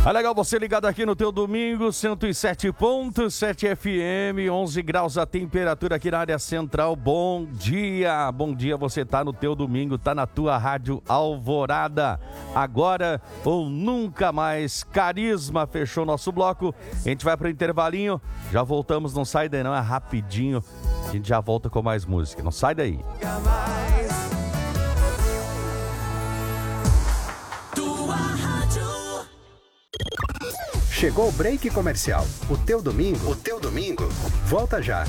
É legal você ligado aqui no teu domingo, 107.7 FM, 11 graus a temperatura aqui na área central. Bom dia, você tá no teu domingo, tá na tua rádio Alvorada. Agora ou nunca mais, Carisma fechou nosso bloco. A gente vai pro intervalinho, já voltamos, não sai daí não, é rapidinho. A gente já volta com mais música, não sai daí. Chegou o break comercial. O teu domingo volta já.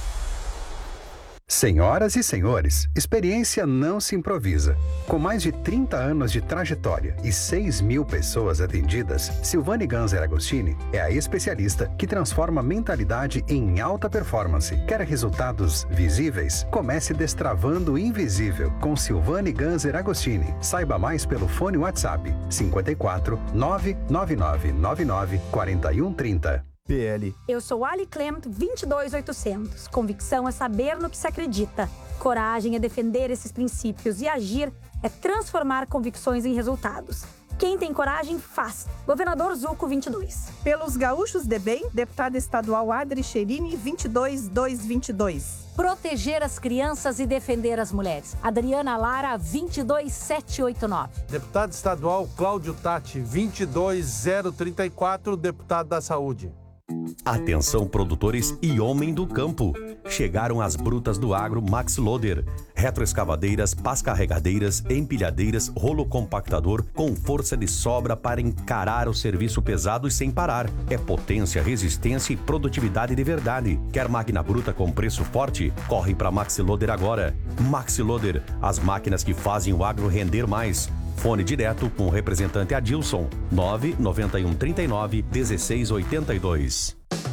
Senhoras e senhores, experiência não se improvisa. Com mais de 30 anos de trajetória e 6.000 pessoas atendidas, Silvane Ganser Agostini é a especialista que transforma a mentalidade em alta performance. Quer resultados visíveis? Comece destravando o invisível com Silvane Ganser Agostini. Saiba mais pelo fone WhatsApp 54 99999 4130. PL. Eu sou Ali Clement, 22800. Convicção é saber no que se acredita. Coragem é defender esses princípios e agir é transformar convicções em resultados. Quem tem coragem, faz. Governador Zuco, 22. Pelos gaúchos de bem, deputada estadual Adri Cherini, 22222. Proteger as crianças e defender as mulheres. Adriana Lara, 22789. Deputado estadual Cláudio Tati, 22034, deputado da Saúde. Atenção, produtores e homem do campo. Chegaram as brutas do agro Max Loader. Retroescavadeiras, pás carregadeiras, empilhadeiras, rolo compactador com força de sobra para encarar o serviço pesado e sem parar. É potência, resistência e produtividade de verdade. Quer máquina bruta com preço forte? Corre para Max Loader agora. Max Loader, as máquinas que fazem o agro render mais. Fone direto com o representante Adilson, 99139 1682.